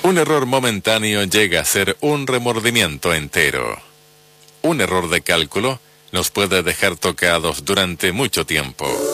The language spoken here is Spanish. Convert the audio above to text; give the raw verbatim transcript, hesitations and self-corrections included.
Un error momentáneo llega a ser un remordimiento entero. Un error de cálculo nos puede dejar tocados durante mucho tiempo.